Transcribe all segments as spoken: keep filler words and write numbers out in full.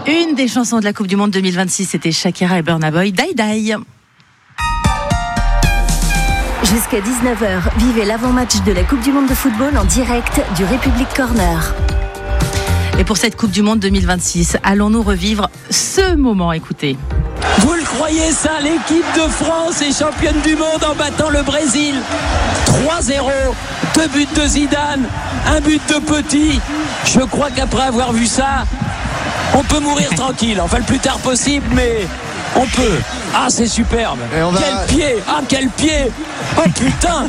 Une des chansons de la Coupe du Monde deux mille vingt-six, c'était Shakira et Burna Boy, Die Die. Jusqu'à dix-neuf heures, vivez l'avant-match de la Coupe du Monde de football en direct du République Corner. Et pour cette Coupe du Monde deux mille vingt-six, allons-nous revivre ce moment, écoutez. Vous le croyez ça, l'équipe de France est championne du monde en battant le Brésil. trois zéro, deux buts de Zidane, un but de Petit. Je crois qu'après avoir vu ça, on peut mourir tranquille, enfin le plus tard possible, mais on peut. Ah, c'est superbe. Va... Quel pied, ah quel pied. Oh putain.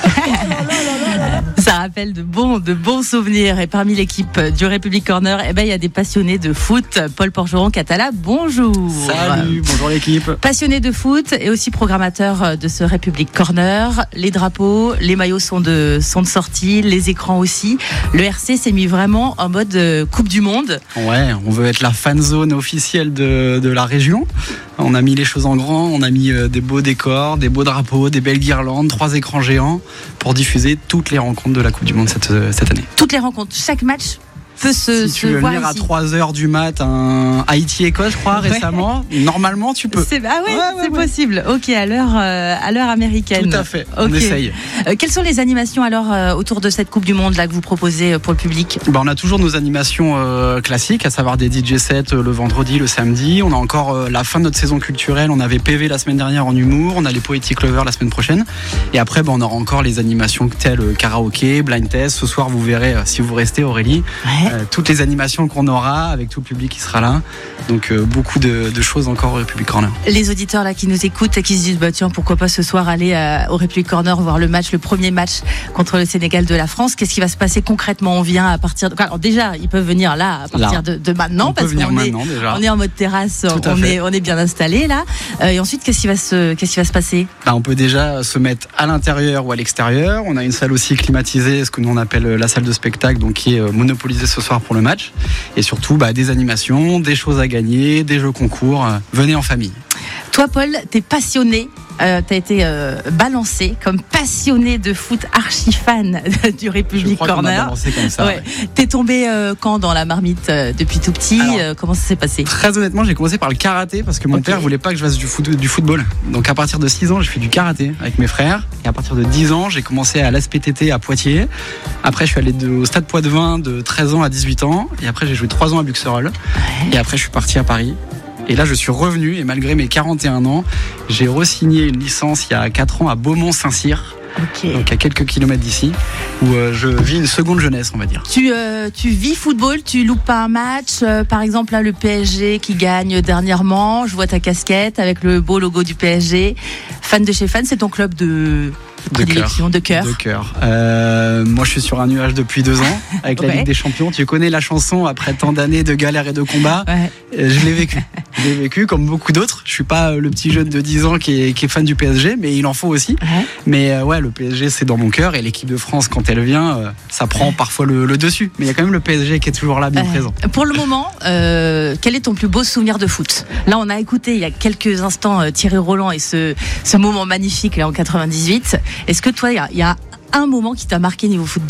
Ça rappelle de bons, de bons souvenirs. Et parmi l'équipe du République Corner, eh ben, il y a des passionnés de foot. Paul Porgeron-Catala, bonjour. Salut, bonjour l'équipe. Passionné de foot et aussi programmateur de ce République Corner. Les drapeaux, les maillots sont de, sont de sortie, les écrans aussi. Le R C s'est mis vraiment en mode Coupe du Monde. Ouais, on veut être la fan zone officielle de, de la région. On a mis les choses en grand, on a mis des beaux décors, des beaux drapeaux, des belles guirlandes, trois écrans géants pour diffuser toutes les rencontres de la Coupe du Monde cette, cette année. Toutes les rencontres, chaque match peut se, si tu veux venir à trois heures du mat, un Haïti-Écosse, je crois, ouais. récemment, normalement tu peux. C'est, ah ouais, ouais, ouais c'est ouais. possible. Ok, à l'heure, euh, à l'heure américaine. Tout à fait, okay. on essaye. Euh, quelles sont les animations alors euh, autour de cette Coupe du Monde là, que vous proposez pour le public ? Ben, on a toujours nos animations euh, classiques, à savoir des D J sets euh, le vendredi, le samedi. On a encore euh, la fin de notre saison culturelle. On avait P V la semaine dernière en humour. On a les Poetic Lovers la semaine prochaine. Et après, ben, on aura encore les animations telles euh, karaoké, blind test. Ce soir, vous verrez, euh, si vous restez, Aurélie, ouais. euh, toutes les animations qu'on aura avec tout le public qui sera là. Donc euh, beaucoup de, de choses encore au République Corner. Les auditeurs là qui nous écoutent et qui se disent bah tiens pourquoi pas ce soir aller euh, au République Corner voir le match, le premier match contre le Sénégal de la France. Qu'est-ce qui va se passer concrètement ? On vient à partir de... Alors déjà ils peuvent venir là à partir là. De, de maintenant on parce qu'on est, on est en mode terrasse, on est, on est bien installé là. Euh, et ensuite qu'est-ce qui va se, qu'est-ce qui va se passer ? Là, on peut déjà se mettre à l'intérieur ou à l'extérieur. On a une salle aussi climatisée, ce que nous on appelle la salle de spectacle, donc qui est monopolisée ce soir pour le match. Et surtout bah, des animations, des choses à gagner, des jeux concours. Venez en famille. Toi Paul, t'es passionné, euh, t'as été euh, balancé comme passionné de foot, archi fan du République Je crois Corner. qu'on a balancé comme ça. Ouais. Ouais. T'es tombé euh, quand dans la marmite euh, depuis tout petit ? Alors, euh, comment ça s'est passé ? Très honnêtement, j'ai commencé par le karaté parce que mon okay. père voulait pas que je fasse du, foot, du football. Donc à partir de six ans, j'ai fait du karaté avec mes frères. Et à partir de dix ans, j'ai commencé à l'A S P T T à Poitiers. Après, je suis allé de, au Stade Poitvin de treize ans à dix-huit ans. Et après, j'ai joué trois ans à Buxerolles. Ouais. Et après, je suis parti à Paris. Et là, je suis revenu et malgré mes quarante et un ans, j'ai re-signé une licence il y a quatre ans à Beaumont-Saint-Cyr. Okay. Donc à quelques kilomètres d'ici, où euh, je vis une seconde jeunesse, on va dire. Tu, euh, tu vis football, tu loupes pas un match. Euh, par exemple, là, le P S G qui gagne dernièrement. Je vois ta casquette avec le beau logo du P S G. Fan de chez Fan, c'est ton club de... De cœur. De cœur. De cœur. Euh, moi, je suis sur un nuage depuis deux ans avec la ouais. Ligue des Champions. Tu connais la chanson après tant d'années de galères et de combats. Ouais. Je l'ai vécu. Je l'ai vécu comme beaucoup d'autres. Je suis pas le petit jeune de dix ans qui est, qui est fan du P S G, mais il en faut aussi. Ouais. Mais euh, ouais, le P S G, c'est dans mon cœur et l'équipe de France, quand elle vient, euh, ça prend ouais. parfois le, le dessus. Mais il y a quand même le P S G qui est toujours là, bien euh, présent. Pour le moment, euh, quel est ton plus beau souvenir de foot ? Là, on a écouté il y a quelques instants euh, Thierry Roland et ce, ce moment magnifique là en quatre-vingt-dix-huit. Est-ce que toi, il y a, y a un moment qui t'a marqué niveau football ?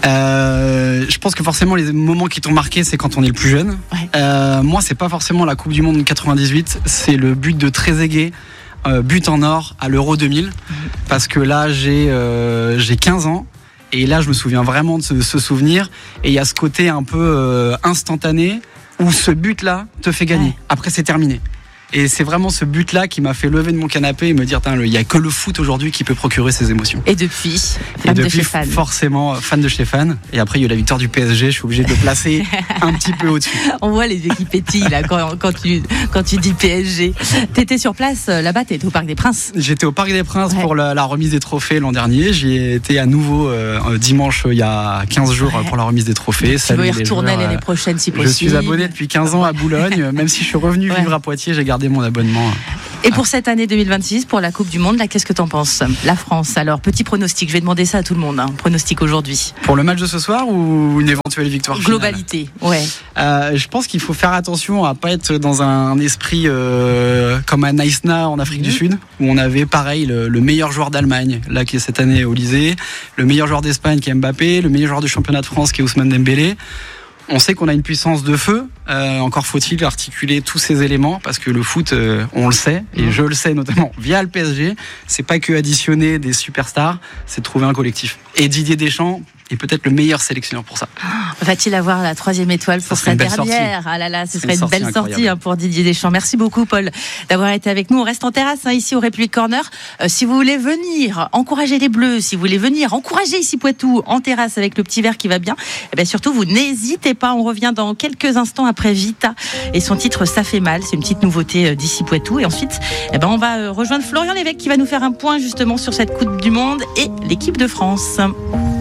Euh, je pense que forcément les moments qui t'ont marqué, c'est quand on est le plus jeune. Ouais. Euh, moi, c'est pas forcément la Coupe du Monde quatre-vingt-dix-huit, c'est le but de Trezeguet, euh, but en or à l'Euro deux mille, mmh. parce que là j'ai euh, j'ai quinze ans. Et là, je me souviens vraiment de ce, ce souvenir. Et il y a ce côté un peu euh, instantané où ce but-là te fait gagner. Ouais. Après, c'est terminé. Et c'est vraiment ce but-là qui m'a fait lever de mon canapé et me dire, il n'y a que le foot aujourd'hui qui peut procurer ces émotions. Et depuis, fan et depuis, de chez Fan. Forcément, fan de chez Fan. Et après, il y a eu la victoire du P S G. Je suis obligé de le placer un petit peu au-dessus. On voit les yeux qui pétillent là, quand, quand, tu, quand tu dis P S G. T'étais sur place là-bas, t'étais au Parc des Princes. J'étais au Parc des Princes ouais. pour la, la remise des trophées l'an dernier. J'y ai été à nouveau euh, dimanche, il y a quinze jours, ouais. pour la remise des trophées. Tu veux y retourner l'année prochaine si possible. Je suis abonné depuis quinze ans à Boulogne. Même si je suis revenu ouais. vivre à Poitiers, j'ai gardé mon abonnement. Et pour cette année deux mille vingt-six, pour la Coupe du Monde, là, qu'est-ce que t'en penses ? La France, alors, petit pronostic, je vais demander ça à tout le monde, hein. Pronostic aujourd'hui. Pour le match de ce soir ou une éventuelle victoire finale ? Globalité, ouais. Euh, je pense qu'il faut faire attention à pas être dans un esprit euh, comme à Naïsna en Afrique mmh. du Sud, où on avait pareil le, le meilleur joueur d'Allemagne, là qui est cette année au Élysée, le meilleur joueur d'Espagne qui est Mbappé, le meilleur joueur du championnat de France qui est Ousmane Dembélé. On sait qu'on a une puissance de feu, euh, encore faut-il articuler tous ces éléments, parce que le foot, euh, on le sait, et je le sais notamment via le P S G, c'est pas que additionner des superstars, c'est de trouver un collectif. Et Didier Deschamps est peut-être le meilleur sélectionneur pour ça. Va-t-il avoir la troisième étoile pour sa dernière sortie. Ah là là, ce serait une, une belle sortie hein, pour Didier Deschamps. Merci beaucoup Paul d'avoir été avec nous. On reste en terrasse hein, ici au République Corner. Euh, si vous voulez venir encourager les Bleus, si vous voulez venir encourager ici Poitou en terrasse avec le petit verre qui va bien, et bien surtout vous n'hésitez pas. On revient dans quelques instants après Vita et son titre Ça fait mal. C'est une petite nouveauté d'ici Poitou. Et ensuite, eh ben, on va rejoindre Florian Lévesque qui va nous faire un point justement sur cette Coupe du Monde et l'équipe de France.